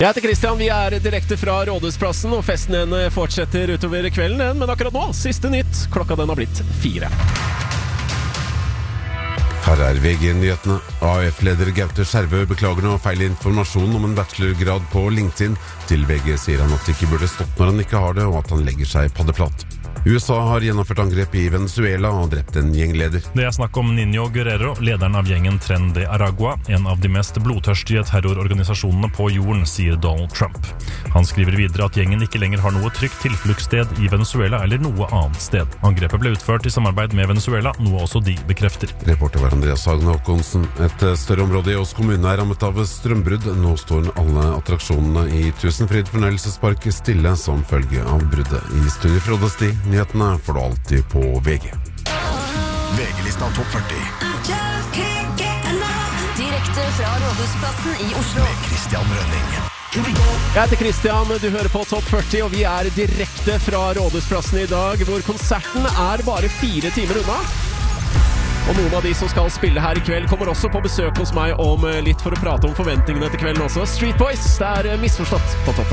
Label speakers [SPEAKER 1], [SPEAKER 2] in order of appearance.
[SPEAKER 1] Jeg heter Christian, vi direkte fra Rådhusplassen, og festen den fortsetter utover kvelden, men akkurat nå, siste nytt, klokka den har blitt 4.
[SPEAKER 2] Her VG-nyhetene. AF-leder Gaute Skjervø beklager nå feil informasjon om en bachelorgrad på LinkedIn. Til VG sier han at det ikke burde stått når han ikke har det, og at han legger seg paddeflat. USA har gjennomført angrep i Venezuela og drept en gjengleder.
[SPEAKER 3] Det snakk om Niño Guerrero, lederen av gjengen Tren de Aragua, en av de mest blodtørstige terrororganisasjonene på jorden, sier Donald Trump. Han skriver videre at gjengen ikke lenger har noe trygt tilfluktssted i Venezuela eller noe annet sted. Angrepet ble utført i samarbeid med Venezuela, noe også de bekrefter.
[SPEAKER 2] Reporter var Andreas Hagen Håkonsen. Et større område i Ås kommune rammet av strømbrudd. Nå står alle attraksjonene i Tusenfryd fornøyelsespark stille som følge av bruddet. I studio fra Rådhus, nyhetene får du alltid på VG.
[SPEAKER 4] VG-lista topp 40.
[SPEAKER 5] Direkte fra Rådhusplassen i Oslo.
[SPEAKER 4] Med Christian Rønning.
[SPEAKER 1] Jeg heter Christian, du hører på Topp 40, og vi direkte fra Rådhusplassen i dag, hvor konserten bare 4 timer unna. Og noen av de som skal spille her i kveld kommer også på besøk hos meg om litt for å prate om forventningene til kvelden også. Street Boys, det misforstått på Topp 40.